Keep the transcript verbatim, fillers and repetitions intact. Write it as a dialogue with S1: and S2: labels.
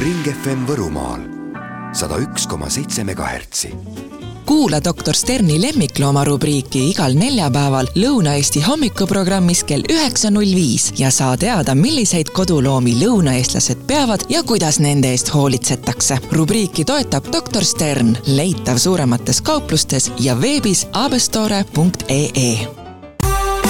S1: Ring F M Võrumaal sada üks koma seitse megahertsi.
S2: Kuula doktor Sterni lemmiklooma rubriiki igal neljapäeval Lõuna-Eesti hommikuprogrammis kell üheksa null viis ja saa teada, milliseid koduloomi lõunaeestlased peavad ja kuidas nende eest hoolitsetakse. Rubriiki toetab doktor Stern, leitav suuremates kauplustes ja veebis abestore punkt ee.